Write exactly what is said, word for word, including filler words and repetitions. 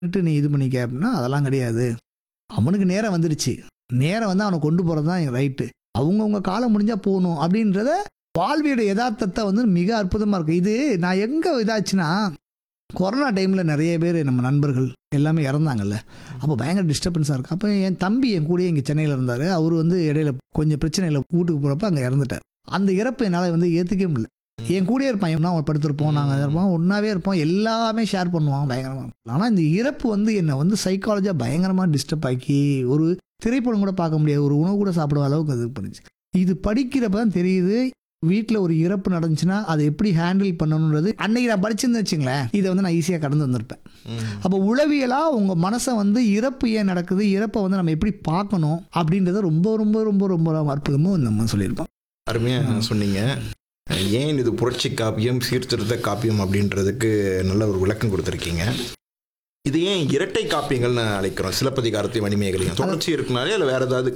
நீ இது பண்ணிக்க அப்படின்னா அதெல்லாம் கிடையாது. அவனுக்கு நேரம் வந்துடுச்சு. நேரம் வந்து அவனை கொண்டு போகிறது தான் ரைட்டு. அவங்கவுங்க காலம் முடிஞ்சா போகணும் அப்படின்றத வாழ்வியோட யதார்த்தத்தை வந்து மிக அற்புதமாக இருக்குது. இது நான் எங்கே இதாச்சுன்னா, கொரோனா டைமில் நிறைய பேர் நம்ம நண்பர்கள் எல்லாமே இறந்தாங்கல்ல. அப்போ பயங்கர டிஸ்டர்பன்ஸாக இருக்குது. அப்போ என் தம்பி என் கூடயே இங்கே சென்னையில் இருந்தார். அவர் வந்து இடையில கொஞ்சம் பிரச்சனையில் வீட்டுக்கு போகிறப்ப அங்கே இறந்துட்டார். அந்த இறப்பை என்னால் வந்து ஏற்றுக்கவே முடியல. என் கூடயே இருப்பான், எவனா அவன் படுத்திருப்போம், நாங்கள் இருப்போம், ஒன்றாவே இருப்போம், எல்லாமே ஷேர் பண்ணுவான் பயங்கரமாக. ஆனால் இந்த இறப்பு வந்து என்னை வந்து சைக்காலஜியாக பயங்கரமாக டிஸ்டர்ப் ஆக்கி ஒரு திரைப்படம் கூட பார்க்க முடியாது, ஒரு உணவு கூட சாப்பிடுற அளவுக்கு அது பண்ணிச்சு. இது படிக்கிறப்ப தான் தெரியுது, வீட்டில் ஒரு இறப்பு நடந்துச்சுன்னா அதை எப்படி ஹேண்டில் பண்ணணுன்றது. அன்னைக்கு நான் படிச்சிருந்தேன் வச்சுங்களேன், இதை வந்து நான் ஈஸியாக கடந்து வந்திருப்பேன். அப்போ உளவியலாக உங்கள் மனசை வந்து இறப்பு ஏன் நடக்குது, இறப்பை வந்து நம்ம எப்படி பார்க்கணும் அப்படின்றத ரொம்ப ரொம்ப ரொம்ப ரொம்ப அற்புதமாக நம்ம சொல்லியிருப்போம். அருமையாக சொன்னீங்க. ஏன் இது புரட்சி காப்பியம், சீர்திருத்த காப்பியம் அப்படின்றதுக்கு நல்ல ஒரு விளக்கம் கொடுத்துருக்கீங்க. இது ஏன் இரட்டை காப்பியங்கள்னு அழைக்கிறோம்? சிலப்பதிகாரத்தையும் மணிமேகலையும் தொடர்ச்சி இருக்குனாலே இல்லை வேறு ஏதாவது